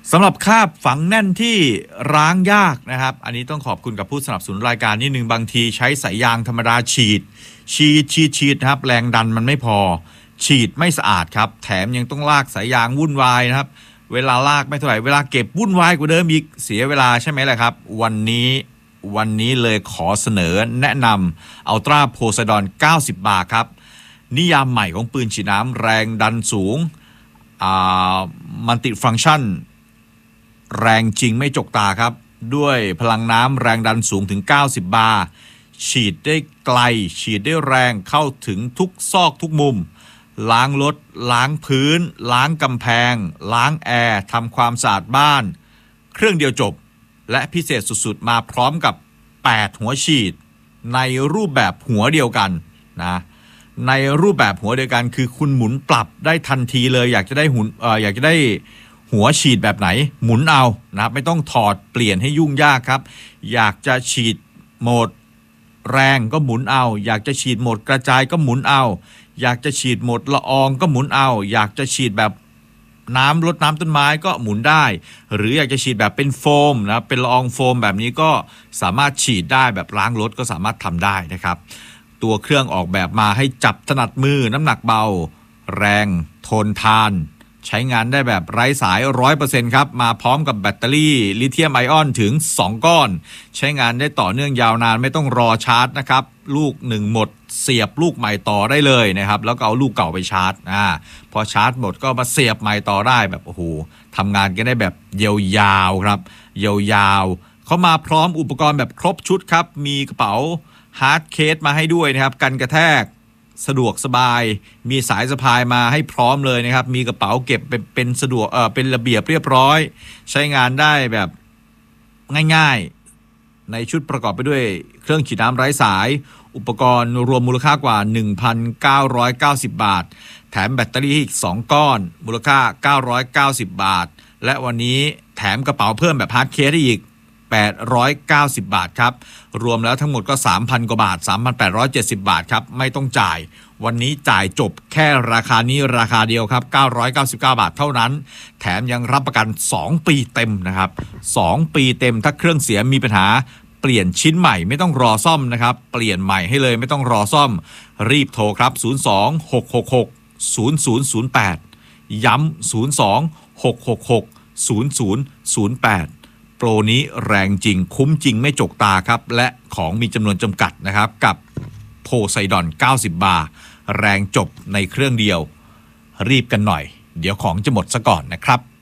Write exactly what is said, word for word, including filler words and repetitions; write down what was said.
สำหรับคราบฝังแน่นที่ร้างยากนะครับอันนี้ต้องขอบคุณกับผู้สนับสนุนรายการนิดนึงบางทีใช้สายยางธรรมดาฉีดฉีดฉีดฉีดนะครับแรงดันมันไม่พอฉีดไม่สะอาดครับแถมยังต้องลากสายยางวุ่นวายนะครับเวลาลากไม่เท่าไหร่เวลาเก็บวุ่นวายกว่าเดิมอีกเสียเวลาใช่ไหมล่ะครับวันนี้วันนี้เลยขอเสนอแนะนำอัลตราโพไซดอนเก้าสิบบาทครับนิยามใหม่ของปืนฉีดน้ำแรงดันสูงอ่ามัลติฟังก์ชันแรงจริงไม่จกตาครับด้วยพลังน้ำแรงดันสูงถึงเก้าสิบบาร์ฉีดได้ไกลฉีดได้แรงเข้าถึงทุกซอกทุกมุมล้างรถล้างพื้นล้างกำแพงล้างแอร์ทำความสะอาดบ้านเครื่องเดียวจบและพิเศษสุดๆมาพร้อมกับแปดหัวฉีดในรูปแบบหัวเดียวกันนะในรูปแบบหัวเดียวกันคือคุณหมุนปรับได้ทันทีเลยอยากจะได้หุ่นเอ่ออยากจะได้หัวฉีดแบบไหนหมุนเอานะครับไม่ต้องถอดเปลี่ยนให้ยุ่งยากครับอยากจะฉีดโหมดแรงก็หมุนเอาอยากจะฉีดโหมดกระจายก็หมุนเอาอยากจะฉีดโหมดละอองก็หมุนเอาอยากจะฉีดแบบน้ำลดน้ำต้นไม้ก็หมุนได้หรืออยากจะฉีดแบบเป็นโฟมนะเป็นละอองโฟมแบบนี้ก็สามารถฉีดได้แบบล้างรถก็สามารถทำได้นะครับตัวเครื่องออกแบบมาให้จับถนัดมือน้ำหนักเบาแรงทนทานใช้งานได้แบบไร้สาย ร้อยเปอร์เซ็นต์ ครับมาพร้อมกับแบตเตอรี่ลิเธียมไอออนถึงสองก้อนใช้งานได้ต่อเนื่องยาวนานไม่ต้องรอชาร์จนะครับลูกหนึ่งหมดเสียบลูกใหม่ต่อได้เลยนะครับแล้วก็เอาลูกเก่าไปชาร์จอ่าพอชาร์จหมดก็มาเสียบใหม่ต่อได้แบบโอ้โหทำงานกันได้แบบยาวๆครับยาวๆเขามาพร้อมอุปกรณ์แบบครบชุดครับมีกระเป๋าฮาร์ดเคสมาให้ด้วยนะครับกันกระแทกสะดวกสบายมีสายสะพายมาให้พร้อมเลยนะครับมีกระเป๋าเก็บเป็นเป็นสะดวกเออเป็นระเบียบเรียบร้อยใช้งานได้แบบง่ายๆในชุดประกอบไปด้วยเครื่องฉีดน้ำไร้สายอุปกรณ์รวมมูลค่ากว่า หนึ่งพันเก้าร้อยเก้าสิบ บาทแถมแบตเตอรี่อีกสองก้อนมูลค่าเก้าร้อยเก้าสิบบาทและวันนี้แถมกระเป๋าเพิ่มแบบฮาร์ดเคสอีกแปดร้อยเก้าสิบบาทครับรวมแล้วทั้งหมดก็ สามพัน กว่าบาท สามพันแปดร้อยเจ็ดสิบ บาทครับไม่ต้องจ่ายวันนี้จ่ายจบแค่ราคานี้ราคาเดียวครับเก้าร้อยเก้าสิบเก้าบาทเท่านั้นแถมยังรับประกันสองปีเต็มนะครับสองปีเต็มถ้าเครื่องเสียมีปัญหาเปลี่ยนชิ้นใหม่ไม่ต้องรอซ่อมนะครับเปลี่ยนใหม่ให้เลยไม่ต้องรอซ่อมรีบโทรครับศูนย์ สอง หก หก หก ศูนย์ ศูนย์ ศูนย์ แปดย้ำศูนย์ สอง หก หก หก ศูนย์ ศูนย์ ศูนย์ แปดโปรนี้แรงจริงคุ้มจริงไม่จกตาครับและของมีจำนวนจำกัดนะครับกับโพไซดอนเก้าสิบบาทแรงจบในเครื่องเดียวรีบกันหน่อยเดี๋ยวของจะหมดซะก่อนนะครับ